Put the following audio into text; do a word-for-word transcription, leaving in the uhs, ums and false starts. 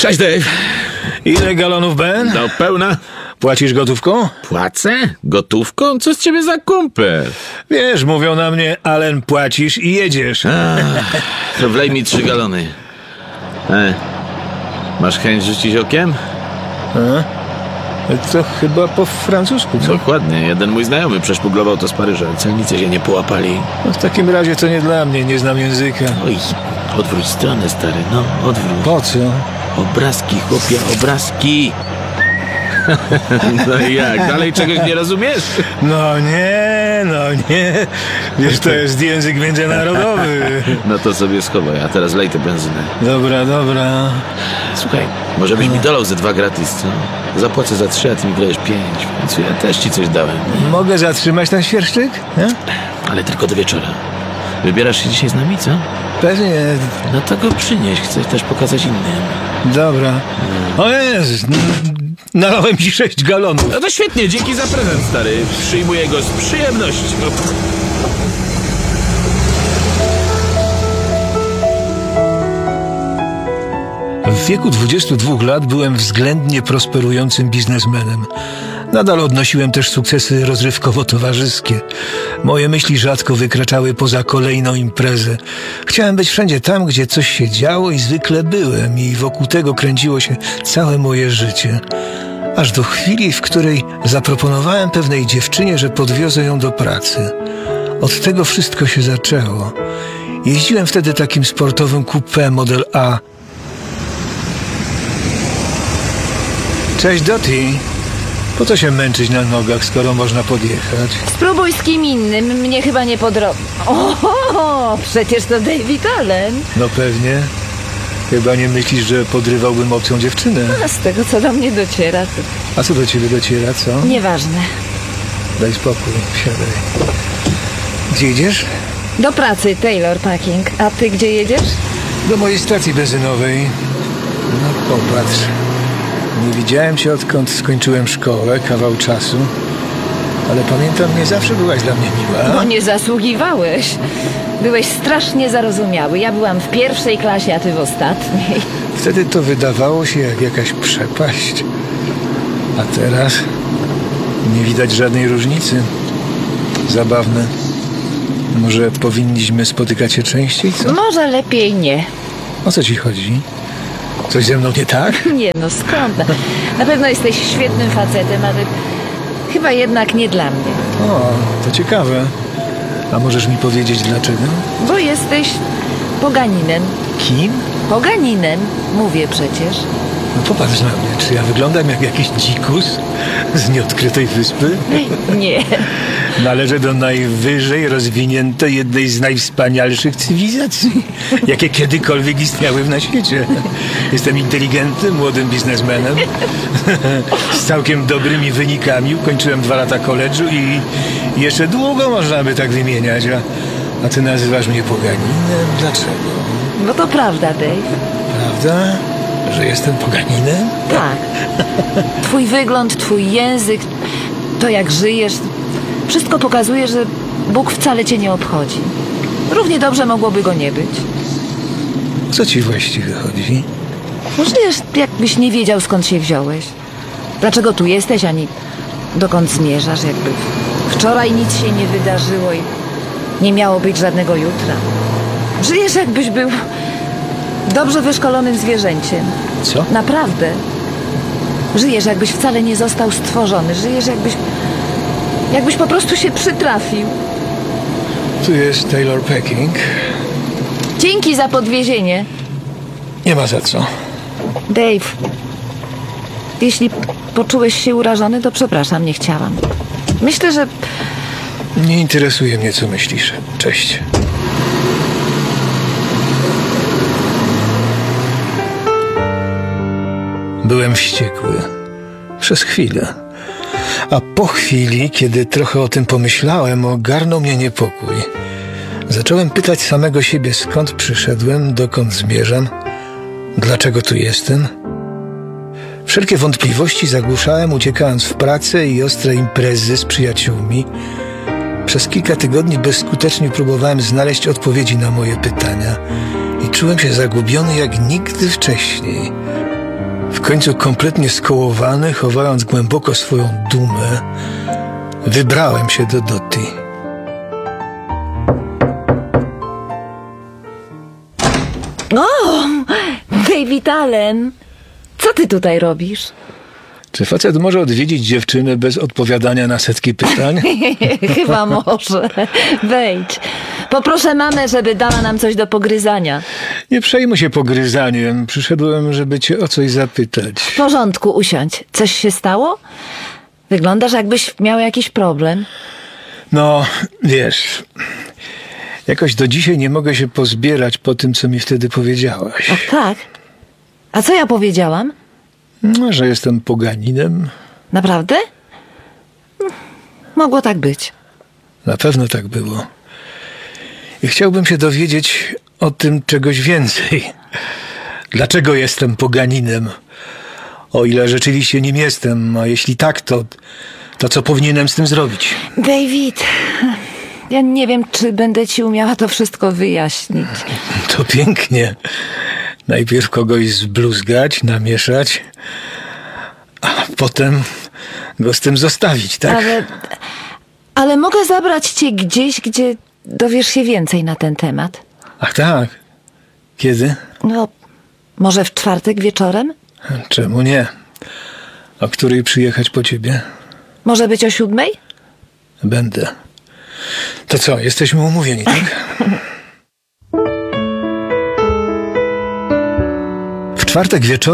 Cześć, Dave. Ile galonów Ben? Do pełna. Płacisz gotówką? Płacę? Gotówką? Co z ciebie za kumpel? Wiesz, mówią na mnie, Allen, płacisz i jedziesz. Ach, to wlej mi trzy galony. E, masz chęć rzucić okiem? A? To chyba po francusku, co? Dokładnie. Jeden mój znajomy przeszpuglował to z Paryża. Celnicy się nie połapali. No w takim razie to nie dla mnie, nie znam języka. Oj, odwróć stronę, stary. No, odwróć. Po co? Obrazki, chłopie, obrazki. No i jak? Dalej czegoś nie rozumiesz? No nie, no nie. Wiesz, to jest język międzynarodowy. No to sobie schowaj, a teraz lej tę benzynę. Dobra, dobra. Słuchaj, może byś mi dolał ze dwa gratis, co? Zapłacę za trzy, a ty mi wlejesz pięć, więc ja też ci coś dałem. Mogę zatrzymać ten świerszczyk? Nie? Ale tylko do wieczora. Wybierasz się dzisiaj z nami, co? Pewnie. No to go przynieś, chcę też pokazać innym. Dobra. O Jezus, nalałem ci sześć galonów. No to świetnie, dzięki za prezent, stary. Przyjmuję go z przyjemnością. W wieku dwudziestu dwóch lat byłem względnie prosperującym biznesmenem. Nadal odnosiłem też sukcesy rozrywkowo-towarzyskie. Moje myśli rzadko wykraczały poza kolejną imprezę. Chciałem być wszędzie tam, gdzie coś się działo i zwykle byłem i wokół tego kręciło się całe moje życie. Aż do chwili, w której zaproponowałem pewnej dziewczynie, że podwiozę ją do pracy. Od tego wszystko się zaczęło. Jeździłem wtedy takim sportowym coupé model A. Cześć, Dottie. Po co się męczyć na nogach, skoro można podjechać? Spróbuj z kim innym, mnie chyba nie podrobi. O, przecież to David Allen. No pewnie. Chyba nie myślisz, że podrywałbym obcą dziewczynę. A z tego, co do mnie dociera, to A co do ciebie dociera, co? nieważne. Daj spokój, siadaj. Gdzie idziesz? Do pracy, Taylor Packing. A ty gdzie jedziesz? Do mojej stacji benzynowej. No popatrz. Nie widziałem cię, odkąd skończyłem szkołę, kawał czasu. Ale pamiętam, nie zawsze byłaś dla mnie miła. Bo nie zasługiwałeś. Byłeś strasznie zarozumiały. Ja byłam w pierwszej klasie, a ty w ostatniej. Wtedy to wydawało się jak jakaś przepaść. A teraz nie widać żadnej różnicy. Zabawne. Może powinniśmy spotykać się częściej, co? Może lepiej nie. O co ci chodzi? Coś ze mną nie tak? Nie no, skąd? Na pewno jesteś świetnym facetem, ale chyba jednak nie dla mnie. O, to ciekawe. A możesz mi powiedzieć dlaczego? Bo jesteś poganinem. Kim? Poganinem, mówię przecież. No popatrz na mnie. Czy ja wyglądam jak jakiś dzikus z nieodkrytej wyspy? Nie. Należę do najwyżej rozwiniętej, jednej z najwspanialszych cywilizacji, jakie kiedykolwiek istniały na świecie. Jestem inteligentnym, młodym biznesmenem z całkiem dobrymi wynikami. Ukończyłem dwa lata koledżu i jeszcze długo można by tak wymieniać. A, a ty nazywasz mnie poganinem? Dlaczego? No to prawda, Dave. Prawda? Że jestem poganinem? Tak. Twój wygląd, twój język, to jak żyjesz, wszystko pokazuje, że Bóg wcale cię nie obchodzi. Równie dobrze mogłoby go nie być. Co ci właściwie chodzi? No żyjesz, jakbyś nie wiedział, skąd się wziąłeś. Dlaczego tu jesteś, ani dokąd zmierzasz, jakby wczoraj nic się nie wydarzyło i nie miało być żadnego jutra. Żyjesz, jakbyś był dobrze wyszkolonym zwierzęciem. Co? Naprawdę. Żyjesz, jakbyś wcale nie został stworzony. Żyjesz, jakbyś... Jakbyś po prostu się przytrafił. Tu jest Taylor Packing. Dzięki za podwiezienie. Nie ma za co. Dave, jeśli poczułeś się urażony, to przepraszam, nie chciałam. Myślę, że... Nie interesuje mnie, co myślisz. Cześć. Byłem wściekły. Przez chwilę. A po chwili, kiedy trochę o tym pomyślałem, ogarnął mnie niepokój. Zacząłem pytać samego siebie, skąd przyszedłem, dokąd zmierzam, dlaczego tu jestem. Wszelkie wątpliwości zagłuszałem, uciekając w pracę i ostre imprezy z przyjaciółmi. Przez kilka tygodni bezskutecznie próbowałem znaleźć odpowiedzi na moje pytania i czułem się zagubiony jak nigdy wcześniej. W końcu kompletnie skołowany, chowając głęboko swoją dumę, wybrałem się do Dotty. O, David Allen, co ty tutaj robisz? Czy facet może odwiedzić dziewczynę bez odpowiadania na setki pytań? Chyba może. Wejdź. Poproszę mamę, żeby dała nam coś do pogryzania. Nie przejmuj się pogryzaniem. Przyszedłem, żeby cię o coś zapytać. W porządku, usiądź. Coś się stało? Wyglądasz, jakbyś miał jakiś problem. No, wiesz, jakoś do dzisiaj nie mogę się pozbierać po tym, co mi wtedy powiedziałaś. Ach tak? A co ja powiedziałam? No, że jestem poganinem. Naprawdę? Mogło tak być. Na pewno tak było. I chciałbym się dowiedzieć o tym czegoś więcej. Dlaczego jestem poganinem? O ile rzeczywiście nim jestem, a jeśli tak, to, to co powinienem z tym zrobić? David, ja nie wiem, czy będę ci umiała to wszystko wyjaśnić. To pięknie. Najpierw kogoś zbluzgać, namieszać, a potem go z tym zostawić, tak? Ale, ale mogę zabrać cię gdzieś, gdzie dowiesz się więcej na ten temat. Ach tak. Kiedy? No, może w czwartek wieczorem? Czemu nie? O której przyjechać po ciebie? Może być o siódmej? Będę. To co, jesteśmy umówieni, tak? W czwartek wieczorem